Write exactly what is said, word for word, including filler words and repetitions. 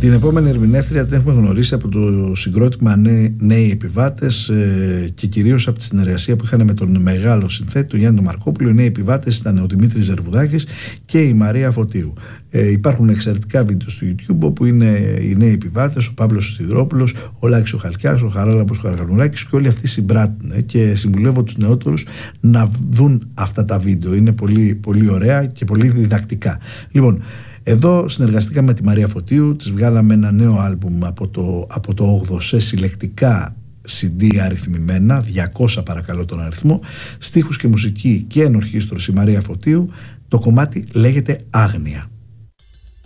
Την επόμενη ερμηνεύτρια την έχουμε γνωρίσει από το συγκρότημα Νέοι Επιβάτες ε, και κυρίως από τη συνεργασία που είχαν με τον μεγάλο συνθέτη, τον Γιάννη Μαρκόπουλο. Οι Νέοι Επιβάτες ήταν ο Δημήτρης Ζερβουδάκης και η Μαρία Φωτίου. Ε, υπάρχουν εξαιρετικά βίντεο στο YouTube όπου είναι οι Νέοι Επιβάτες, ο Παύλος Σιδηρόπουλος, ο Λάκης ο Χαλκιάς, ο Χαράλαμπος ο Χαργανουράκης και όλοι αυτοί συμπράττουν. Ε, και συμβουλεύω τους νεότερους να δουν αυτά τα βίντεο. Είναι πολύ, πολύ ωραία και πολύ διδακτικά. Λοιπόν, εδώ συνεργαστήκαμε με τη Μαρία Φωτίου, της βγάλαμε ένα νέο άλμπουμ από το, από το όγδοο σε συλλεκτικά σι ντι αριθμημένα, διακόσια παρακαλώ τον αριθμό, στίχους και μουσική και ενορχήστρωση Μαρία Φωτίου. Το κομμάτι λέγεται Άγνοια.